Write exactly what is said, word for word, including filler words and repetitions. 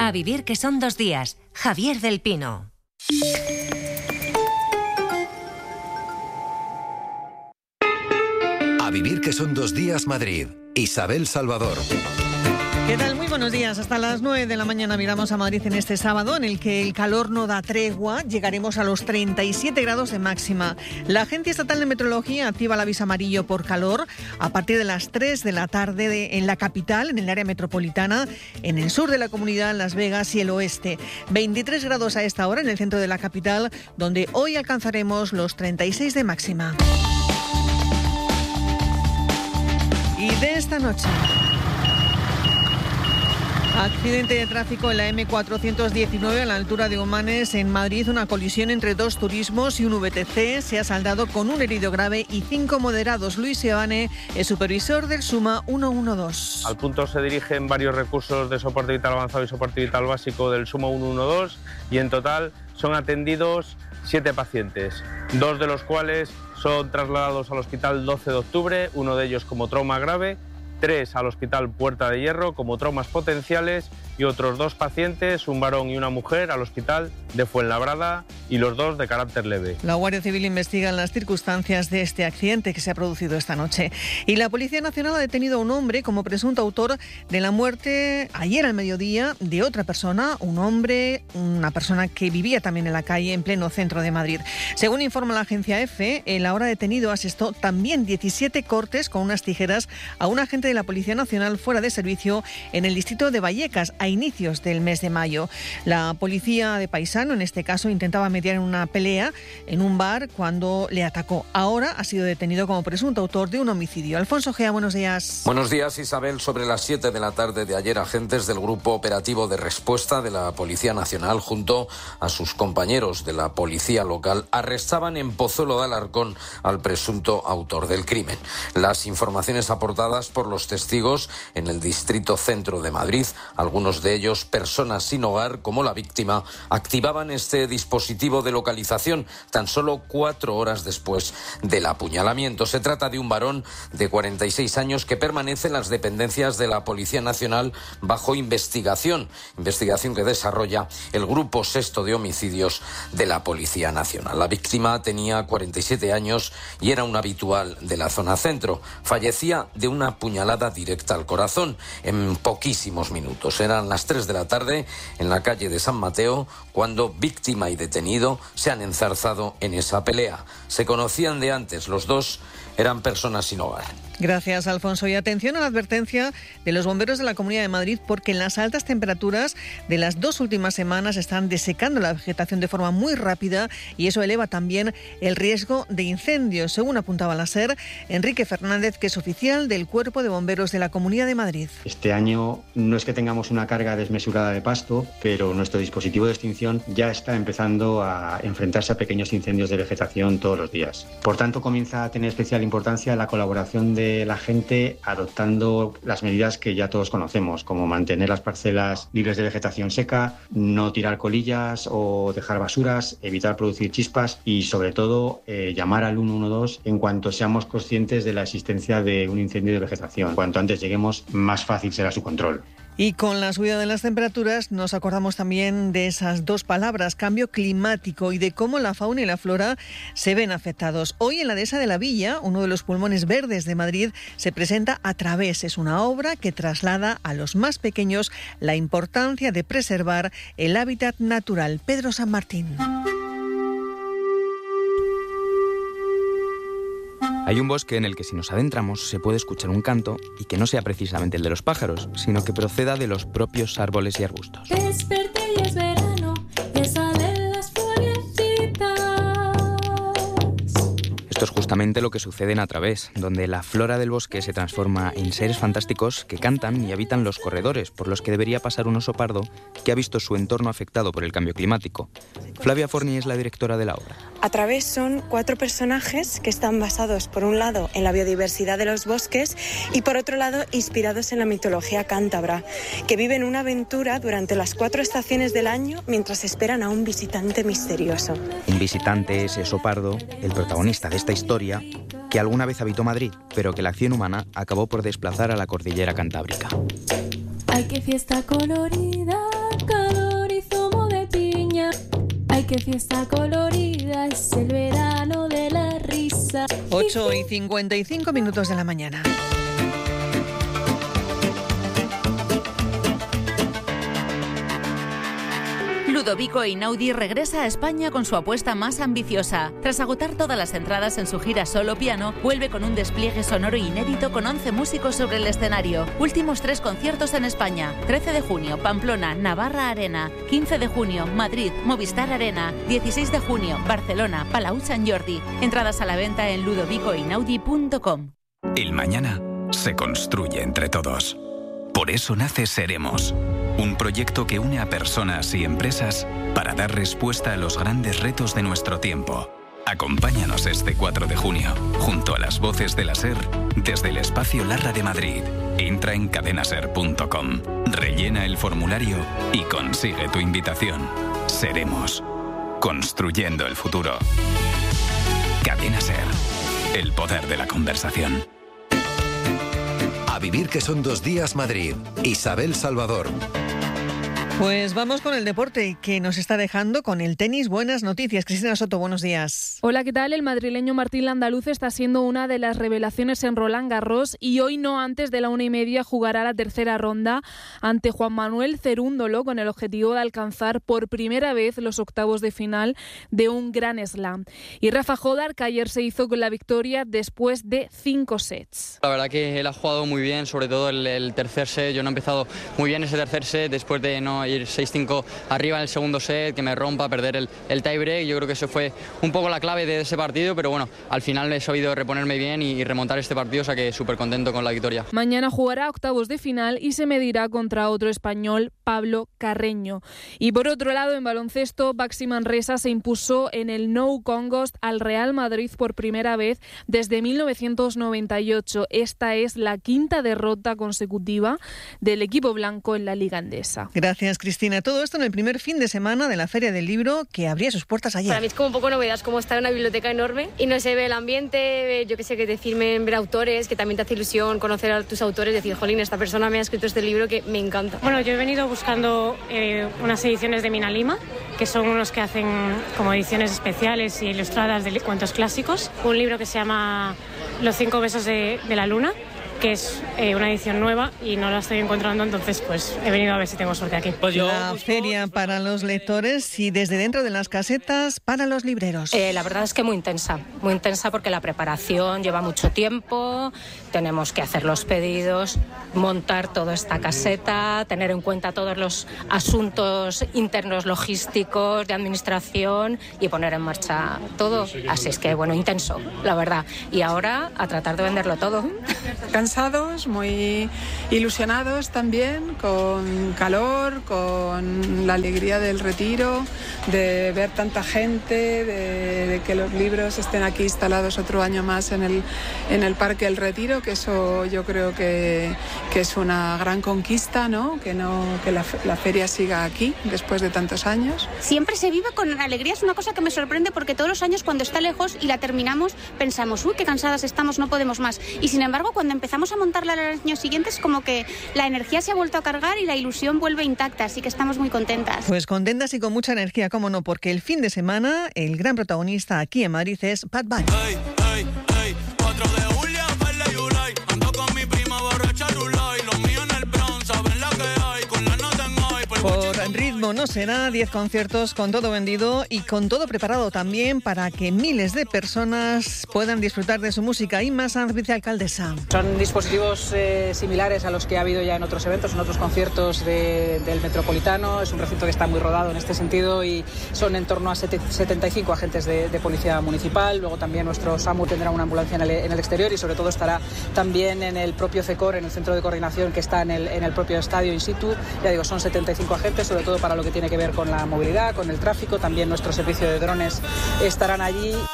A vivir que son dos días. Javier del Pino. A vivir que son dos días Madrid. Isabel Salvador. ¿Qué tal? Muy buenos días. Hasta las nueve de la mañana miramos a Madrid en este sábado, en el que el calor no da tregua. Llegaremos a los treinta y siete grados de máxima. La Agencia Estatal de Meteorología activa el aviso amarillo por calor a partir de las tres de la tarde de, en la capital, en el área metropolitana, en el sur de la comunidad, Las Vegas y el oeste. veintitrés grados a esta hora en el centro de la capital, donde hoy alcanzaremos los treinta y seis de máxima. Y de esta noche... Accidente de tráfico en la eme cuatrocientos diecinueve a la altura de Humanes, en Madrid. Una colisión entre dos turismos y un ve te ce se ha saldado con un herido grave y cinco moderados. Luis Seoane es supervisor del SUMA ciento doce. Al punto se dirigen varios recursos de soporte vital avanzado y soporte vital básico del SUMA ciento doce y en total son atendidos siete pacientes, dos de los cuales son trasladados al Hospital doce de octubre, uno de ellos como trauma grave, tres al Hospital Puerta de Hierro como traumas potenciales y otros dos pacientes, un varón y una mujer, al Hospital de Fuenlabrada y los dos de carácter leve. La Guardia Civil investiga las circunstancias de este accidente que se ha producido esta noche. Y la Policía Nacional ha detenido a un hombre como presunto autor de la muerte ayer al mediodía de otra persona, un hombre, una persona que vivía también en la calle en pleno centro de Madrid. Según informa la agencia EFE, el ahora detenido asestó también diecisiete cortes con unas tijeras a un agente de la Policía Nacional fuera de servicio en el distrito de Vallecas a inicios del mes de mayo. La policía de Paisano, en este caso, intentaba mediar en una pelea en un bar cuando le atacó. Ahora ha sido detenido como presunto autor de un homicidio. Alfonso Gea, buenos días. Buenos días, Isabel. Sobre las siete de la tarde de ayer, agentes del Grupo Operativo de Respuesta de la Policía Nacional, junto a sus compañeros de la Policía Local, arrestaban en Pozuelo de Alarcón al presunto autor del crimen. Las informaciones aportadas por los testigos en el distrito centro de Madrid, algunos de ellos personas sin hogar como la víctima, activaban este dispositivo de localización tan solo cuatro horas después del apuñalamiento. Se trata de un varón de cuarenta y seis años que permanece en las dependencias de la Policía Nacional bajo investigación, investigación que desarrolla el Grupo Sexto de Homicidios de la Policía Nacional. La víctima tenía cuarenta y siete años y era un habitual de la zona centro. Fallecía de una puñalada directa al corazón en poquísimos minutos. Eran las tres de la tarde en la calle de San Mateo cuando víctima y detenido se han enzarzado en esa pelea. Se conocían de antes, los dos eran personas sin hogar. Gracias, Alfonso. Y atención a la advertencia de los bomberos de la Comunidad de Madrid, porque las altas temperaturas de las dos últimas semanas están desecando la vegetación de forma muy rápida y eso eleva también el riesgo de incendios, según apuntaba la SER. Enrique Fernández, que es oficial del Cuerpo de Bomberos de la Comunidad de Madrid. Este año no es que tengamos una carga desmesurada de pasto, pero nuestro dispositivo de extinción ya está empezando a enfrentarse a pequeños incendios de vegetación todos los días. Por tanto, comienza a tener especial importancia la colaboración de la gente adoptando las medidas que ya todos conocemos, como mantener las parcelas libres de vegetación seca, no tirar colillas o dejar basuras, evitar producir chispas y, sobre todo, eh, llamar al ciento doce en cuanto seamos conscientes de la existencia de un incendio de vegetación. Cuanto antes lleguemos, más fácil será su control. Y con la subida de las temperaturas nos acordamos también de esas dos palabras, cambio climático, y de cómo la fauna y la flora se ven afectados. Hoy en la Dehesa de la Villa, uno de los pulmones verdes de Madrid, se presenta A Través. Es una obra que traslada a los más pequeños la importancia de preservar el hábitat natural. Pedro San Martín. Hay un bosque en el que si nos adentramos se puede escuchar un canto y que no sea precisamente el de los pájaros, sino que proceda de los propios árboles y arbustos. Desperté y es verano, que salen las florecitas. Esto es justamente lo que sucede en A Través, donde la flora del bosque se transforma en seres fantásticos que cantan y habitan los corredores por los que debería pasar un oso pardo que ha visto su entorno afectado por el cambio climático. Flavia Forni es la directora de la obra. A Través son cuatro personajes que están basados, por un lado, en la biodiversidad de los bosques y, por otro lado, inspirados en la mitología cántabra, que viven una aventura durante las cuatro estaciones del año mientras esperan a un visitante misterioso. Un visitante es ese oso pardo, el protagonista de esta historia, que alguna vez habitó Madrid, pero que la acción humana acabó por desplazar a la cordillera cantábrica. ¡Ay, qué fiesta colorida! calor y zumo de piña. Ay, qué fiesta colorida, es el verano de la risa. ocho y cincuenta y cinco minutos de la mañana. Ludovico Einaudi regresa a España con su apuesta más ambiciosa. Tras agotar todas las entradas en su gira solo piano, vuelve con un despliegue sonoro inédito con once músicos sobre el escenario. Últimos tres conciertos en España: trece de junio, Pamplona, Navarra Arena; quince de junio, Madrid, Movistar Arena; dieciséis de junio, Barcelona, Palau Sant Jordi. Entradas a la venta en ludovico einaudi punto com. El mañana se construye entre todos. Por eso nace Seremos, un proyecto que une a personas y empresas para dar respuesta a los grandes retos de nuestro tiempo. Acompáñanos este cuatro de junio, junto a las voces de la SER, desde el Espacio Larra de Madrid. Entra en cadenaser punto com, rellena el formulario y consigue tu invitación. Seremos, construyendo el futuro. Cadena SER, el poder de la conversación. A vivir que son dos días Madrid. Isabel Salvador. Pues vamos con el deporte que nos está dejando con el tenis. Buenas noticias. Cristina Soto, buenos días. Hola, ¿qué tal? El madrileño Martín Landaluz está siendo una de las revelaciones en Roland Garros y hoy, no antes de la una y media, jugará la tercera ronda ante Juan Manuel Cerúndolo con el objetivo de alcanzar por primera vez los octavos de final de un Grand Slam. Y Rafa Jodar, que ayer se hizo con la victoria después de cinco sets. La verdad que él ha jugado muy bien, sobre todo el, el tercer set. Yo no he empezado muy bien ese tercer set después de no ir seis cinco arriba en el segundo set, que me rompa, perder el, el tie break. Yo creo que eso fue un poco la clave de ese partido, pero bueno, al final he sabido reponerme bien y, y remontar este partido, o sea que súper contento con la victoria. Mañana jugará octavos de final y se medirá contra otro español, Pablo Carreño. Y por otro lado, en baloncesto, Baxi Manresa se impuso en el No Contest al Real Madrid por primera vez desde mil novecientos noventa y ocho. Esta es la quinta derrota consecutiva del equipo blanco en la Liga Endesa. Gracias, Cristina. Todo esto en el primer fin de semana de la Feria del Libro, que abría sus puertas ayer. Para mí es como un poco novedad, es como estar en una biblioteca enorme y no se ve el ambiente, yo que sé, que te firmen, ver autores, que también te hace ilusión conocer a tus autores, decir, jolín, esta persona me ha escrito este libro que me encanta. Bueno, yo he venido buscando eh, unas ediciones de Mina Lima, que son unos que hacen como ediciones especiales y ilustradas de cuentos clásicos. Un libro que se llama Los cinco besos de, de la luna, que es eh, una edición nueva y no la estoy encontrando, entonces pues he venido a ver si tengo suerte aquí. Pues yo... La feria para los lectores y desde dentro de las casetas para los libreros. Eh, la verdad es que muy intensa, muy intensa porque la preparación lleva mucho tiempo, tenemos que hacer los pedidos, montar toda esta caseta, tener en cuenta todos los asuntos internos logísticos, de administración y poner en marcha todo. Así es que bueno, intenso, la verdad. Y ahora a tratar de venderlo todo. Cansados, muy ilusionados también, con calor, con la alegría del retiro, de ver tanta gente, de, de que los libros estén aquí instalados otro año más en el, en el Parque El Retiro, que eso yo creo que, que es una gran conquista, ¿no? Que, no, que la, la feria siga aquí después de tantos años. Siempre se vive con alegría, es una cosa que me sorprende porque todos los años cuando está lejos y la terminamos pensamos, uy, qué cansadas estamos, no podemos más. Y sin embargo, cuando empezamos a montarla al año siguiente es como que la energía se ha vuelto a cargar y la ilusión vuelve intacta, así que estamos muy contentas. Pues contentas y con mucha energía, cómo no, porque el fin de semana el gran protagonista aquí en Madrid es Bad Bunny. Hey, hey, hey, cuatro de julio, Verde y Ulay, ando con mi prima borracha Rulay, los míos en el Bronx, saben la que hay, con la nota en hoy. Por ritmo no será, diez conciertos con todo vendido y con todo preparado también para que miles de personas puedan disfrutar de su música. Inma Sanz, vicealcaldesa. Son dispositivos eh, similares a los que ha habido ya en otros eventos, en otros conciertos de, del Metropolitano. Es un recinto que está muy rodado en este sentido y son en torno a setenta y cinco agentes de, de policía municipal. Luego también nuestro SAMU tendrá una ambulancia en el, en el exterior y sobre todo estará también en el propio CECOR, en el centro de coordinación que está en el, en el propio estadio in situ. Ya digo, son setenta y cinco agentes, sobre todo para lo que tiene que ver con la movilidad, con el tráfico. También nuestro servicio de drones estarán allí.